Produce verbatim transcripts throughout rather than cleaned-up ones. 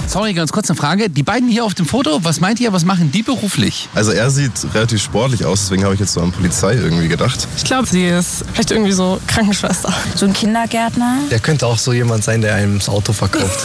Sorry, ganz kurz eine Frage. Die beiden hier auf dem Foto, was meint ihr, was machen die beruflich? Also er sieht relativ sportlich aus, deswegen habe ich jetzt so an Polizei irgendwie gedacht. Ich glaube, sie ist vielleicht irgendwie so Krankenschwester. So ein Kindergärtner. Der könnte auch so jemand sein, der einem das Auto verkauft.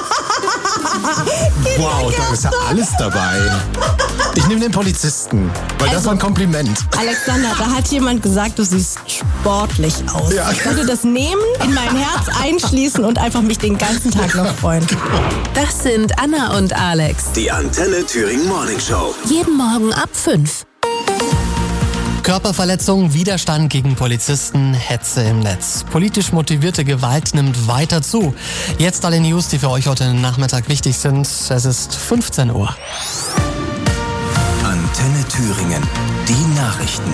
Wow, da ist ja alles dabei. Ich nehme den Polizisten, weil also, das war ein Kompliment. Alexander, da hat jemand gesagt, du siehst sportlich aus. Ja. Ich würde das nehmen, in mein Herz einschließen und einfach mich den ganzen Tag noch freuen. Das sind Anna und Alex. Die Antenne Thüringen Morning Show. Jeden Morgen ab fünf. Körperverletzung, Widerstand gegen Polizisten, Hetze im Netz. Politisch motivierte Gewalt nimmt weiter zu. Jetzt alle News, die für euch heute Nachmittag wichtig sind. Es ist fünfzehn Uhr. Antenne Thüringen. Die Nachrichten.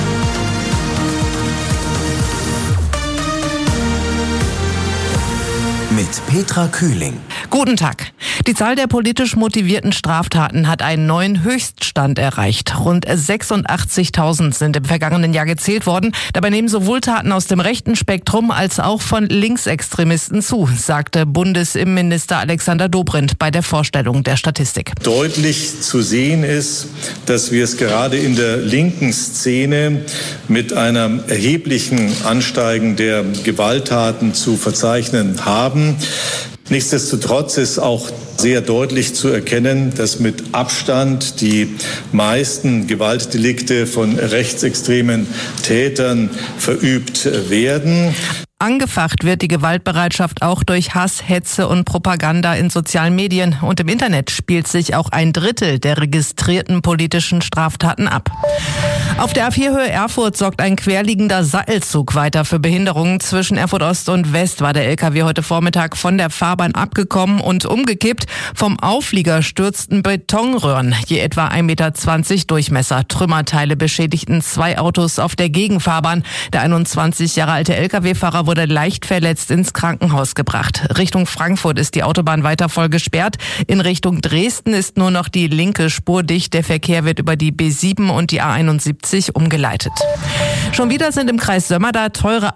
Mit Petra Kühling. Guten Tag. Die Zahl der politisch motivierten Straftaten hat einen neuen Höchststand erreicht. Rund sechsundachtzigtausend sind im vergangenen Jahr gezählt worden. Dabei nehmen sowohl Taten aus dem rechten Spektrum als auch von Linksextremisten zu, sagte Bundesinnenminister Alexander Dobrindt bei der Vorstellung der Statistik. Deutlich zu sehen ist, dass wir es gerade in der linken Szene mit einem erheblichen Ansteigen der Gewalttaten zu verzeichnen haben. Nichtsdestotrotz ist auch sehr deutlich zu erkennen, dass mit Abstand die meisten Gewaltdelikte von rechtsextremen Tätern verübt werden. Angefacht wird die Gewaltbereitschaft auch durch Hass, Hetze und Propaganda in sozialen Medien. Und im Internet spielt sich auch ein Drittel der registrierten politischen Straftaten ab. Auf der A vier Höhe Erfurt sorgt ein querliegender Sattelzug weiter für Behinderungen. Zwischen Erfurt Ost und West war der L K W heute Vormittag von der Fahrbahn abgekommen und umgekippt. Vom Auflieger stürzten Betonröhren, je etwa ein Meter zwanzig Durchmesser. Trümmerteile beschädigten zwei Autos auf der Gegenfahrbahn. Der einundzwanzig Jahre alte L K W-Fahrer wurde leicht verletzt ins Krankenhaus gebracht. Richtung Frankfurt ist die Autobahn weiter voll gesperrt. In Richtung Dresden ist nur noch die linke Spur dicht. Der Verkehr wird über die B sieben und die A einundsiebzig umgeleitet. Schon wieder sind im Kreis Sömmerda teure